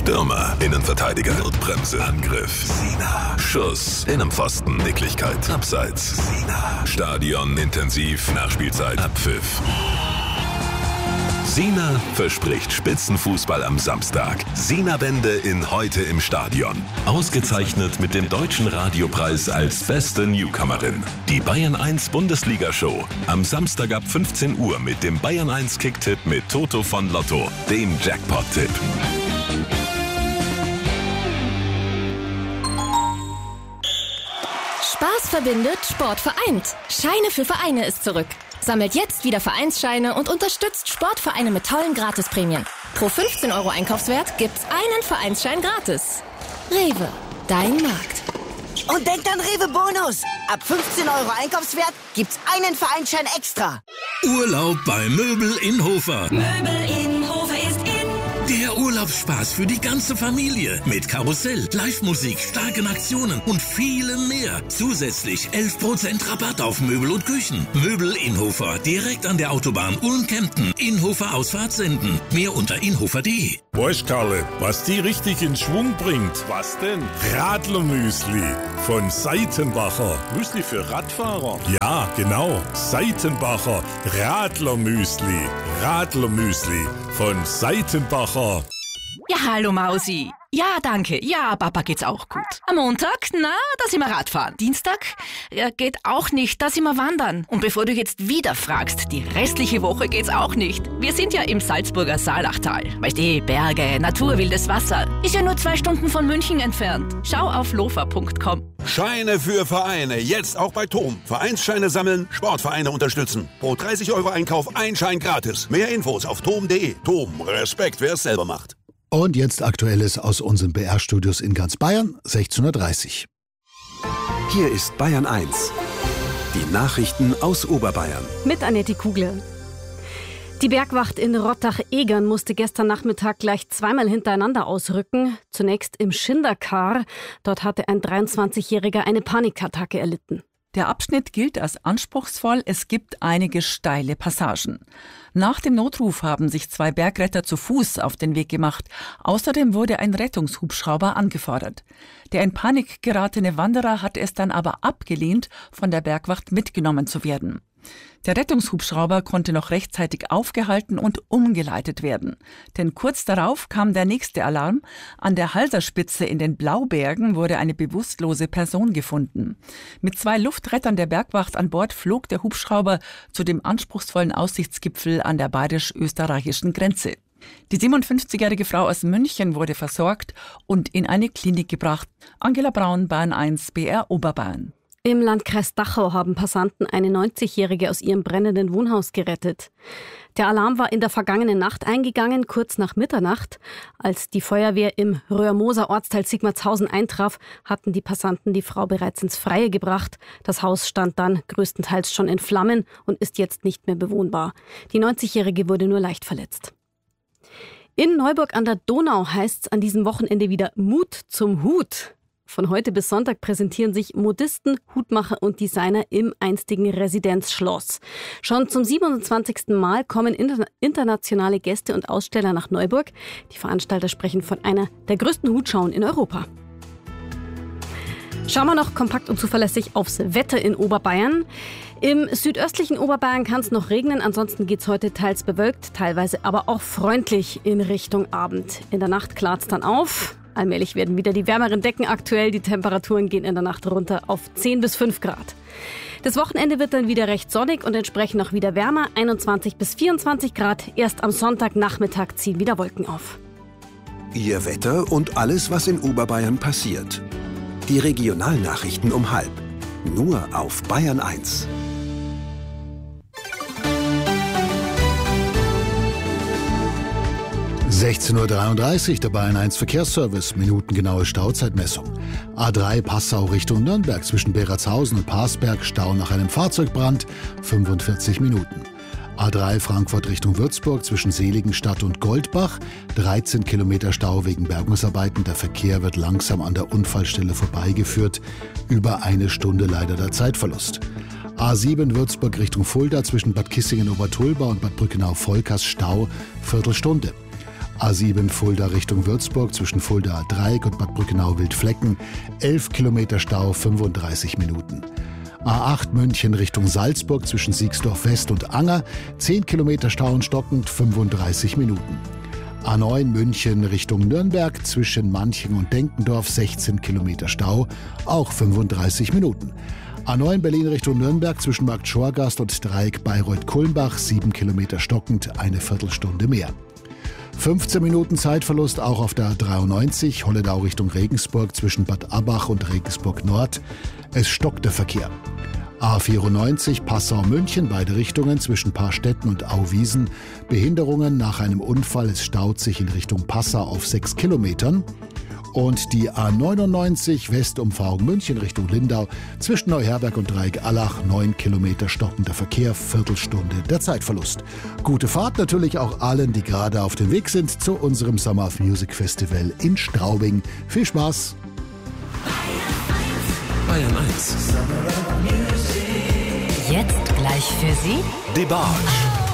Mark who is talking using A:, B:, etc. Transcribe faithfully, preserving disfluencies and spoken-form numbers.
A: Stürmer, Innenverteidiger, Notbremse, Angriff, Sina, Schuss, Innenpfosten, Nicklichkeit, Abseits, Sina, Stadion, intensiv, Nachspielzeit, Abpfiff. Sina verspricht Spitzenfußball am Samstag. Sina-Wende in Heute im Stadion. Ausgezeichnet mit dem Deutschen Radiopreis als beste Newcomerin. Die Bayern eins Bundesliga-Show. Am Samstag ab fünfzehn Uhr mit dem Bayern eins Kicktipp mit Toto von Lotto, dem Jackpot-Tipp.
B: Spaß verbindet, Sport vereint. Scheine für Vereine ist zurück. Sammelt jetzt wieder Vereinsscheine und unterstützt Sportvereine mit tollen Gratisprämien. Pro fünfzehn Euro Einkaufswert gibt's einen Vereinsschein gratis. Rewe, dein Markt.
C: Und denkt an Rewe Bonus. Ab fünfzehn Euro Einkaufswert gibt's einen Vereinsschein extra.
D: Urlaub bei Möbel Innhofer.
E: Möbel Innhofer ist in.
D: Der Urlaubsspaß für die ganze Familie. Mit Karussell, Live-Musik, starken Aktionen und vielem mehr. Zusätzlich elf Prozent Rabatt auf Möbel und Küchen. Möbel Innhofer, direkt an der Autobahn Ulm-Kempten. Innhofer Ausfahrt senden. Mehr unter innhofer punkt de.
F: Weißt, Karle, was die richtig in Schwung bringt? Was denn? Radlermüsli von Seitenbacher. Müsli für Radfahrer? Ja, genau. Seitenbacher Radlermüsli. Radlermüsli von Seitenbacher.
E: Ja, hallo Mausi. Ja, danke. Ja, Papa geht's auch gut. Am Montag, na, da sind wir Radfahren. Dienstag, ja, geht auch nicht, da sind wir wandern. Und bevor du jetzt wieder fragst, die restliche Woche geht's auch nicht. Wir sind ja im Salzburger Saalachtal. Weißt du, Berge, Natur, wildes Wasser. Ist ja nur zwei Stunden von München entfernt. Schau auf lofa punkt com.
G: Scheine für Vereine, jetzt auch bei Tom. Vereinsscheine sammeln, Sportvereine unterstützen. Pro dreißig Euro Einkauf ein Schein gratis. Mehr Infos auf tom punkt de. Tom, Respekt, wer es selber macht.
H: Und jetzt Aktuelles aus unseren B R-Studios in ganz Bayern, sechzehn Uhr dreißig.
I: Hier ist Bayern eins. Die Nachrichten aus Oberbayern.
J: Mit Annette Kugler. Die Bergwacht in Rottach-Egern musste gestern Nachmittag gleich zweimal hintereinander ausrücken. Zunächst im Schinderkar. Dort hatte ein dreiundzwanzigjähriger eine Panikattacke erlitten.
K: Der Abschnitt gilt als anspruchsvoll, es gibt einige steile Passagen. Nach dem Notruf haben sich zwei Bergretter zu Fuß auf den Weg gemacht. Außerdem wurde ein Rettungshubschrauber angefordert. Der in Panik geratene Wanderer hat es dann aber abgelehnt, von der Bergwacht mitgenommen zu werden. Der Rettungshubschrauber konnte noch rechtzeitig aufgehalten und umgeleitet werden. Denn kurz darauf kam der nächste Alarm. An der Halserspitze in den Blaubergen wurde eine bewusstlose Person gefunden. Mit zwei Luftrettern der Bergwacht an Bord flog der Hubschrauber zu dem anspruchsvollen Aussichtsgipfel an der bayerisch-österreichischen Grenze. Die siebenundfünfzigjährige Frau aus München wurde versorgt und in eine Klinik gebracht. Angela Braun, Bayern eins, B R Oberbayern.
J: Im Landkreis Dachau haben Passanten eine neunzigjährige aus ihrem brennenden Wohnhaus gerettet. Der Alarm war in der vergangenen Nacht eingegangen, kurz nach Mitternacht. Als die Feuerwehr im Röhrmoser Ortsteil Sigmartshausen eintraf, hatten die Passanten die Frau bereits ins Freie gebracht. Das Haus stand dann größtenteils schon in Flammen und ist jetzt nicht mehr bewohnbar. Die neunzigjährige wurde nur leicht verletzt. In Neuburg an der Donau heißt's an diesem Wochenende wieder Mut zum Hut. Von heute bis Sonntag präsentieren sich Modisten, Hutmacher und Designer im einstigen Residenzschloss. Schon zum siebenundzwanzigsten Mal kommen inter- internationale Gäste und Aussteller nach Neuburg. Die Veranstalter sprechen von einer der größten Hutschauen in Europa. Schauen wir noch kompakt und zuverlässig aufs Wetter in Oberbayern. Im südöstlichen Oberbayern kann es noch regnen, ansonsten geht es heute teils bewölkt, teilweise aber auch freundlich in Richtung Abend. In der Nacht klart es dann auf. Allmählich werden wieder die wärmeren Decken aktuell. Die Temperaturen gehen in der Nacht runter auf zehn bis fünf Grad. Das Wochenende wird dann wieder recht sonnig und entsprechend auch wieder wärmer. einundzwanzig bis vierundzwanzig Grad. Erst am Sonntagnachmittag ziehen wieder Wolken auf.
I: Ihr Wetter und alles, was in Oberbayern passiert. Die Regionalnachrichten um halb. Nur auf Bayern eins.
H: sechzehn Uhr dreiunddreißig, der Bayern eins Verkehrsservice, minutengenaue Stauzeitmessung. A drei Passau Richtung Nürnberg zwischen Beratshausen und Parsberg, Stau nach einem Fahrzeugbrand, fünfundvierzig Minuten. A drei Frankfurt Richtung Würzburg zwischen Seligenstadt und Goldbach, dreizehn Kilometer Stau wegen Bergungsarbeiten. Der Verkehr wird langsam an der Unfallstelle vorbeigeführt. Über eine Stunde leider der Zeitverlust. A sieben Würzburg Richtung Fulda zwischen Bad Kissingen-Obertulba und Bad Brückenau-Volkers, Stau, Viertelstunde. A sieben Fulda Richtung Würzburg zwischen Fulda-Dreieck und Bad Brückenau-Wildflecken, elf Kilometer Stau, fünfunddreißig Minuten. A acht München Richtung Salzburg zwischen Siegsdorf West und Anger, zehn Kilometer Stau und stockend, fünfunddreißig Minuten. A neun München Richtung Nürnberg zwischen Manching und Denkendorf, sechzehn Kilometer Stau, auch fünfunddreißig Minuten. A neun Berlin Richtung Nürnberg zwischen Markt Schorgast und Dreieck Bayreuth-Kulmbach, sieben Kilometer stockend, eine Viertelstunde mehr. fünfzehn Minuten Zeitverlust auch auf der A dreiundneunzig Holledau Richtung Regensburg zwischen Bad Abbach und Regensburg Nord. Es stockt der Verkehr. A vierundneunzig Passau-München, beide Richtungen zwischen Paarstetten und Auwiesen. Behinderungen nach einem Unfall, es staut sich in Richtung Passau auf sechs Kilometern. Und die A neunundneunzig Westumfahrung München Richtung Lindau zwischen Neuherberg und Dreieck-Allach, neun Kilometer stockender Verkehr, Viertelstunde der Zeitverlust. Gute Fahrt natürlich auch allen, die gerade auf dem Weg sind zu unserem Summer of Music Festival in Straubing. Viel Spaß!
A: Bayern eins.
L: Jetzt gleich für Sie
A: Die Barge.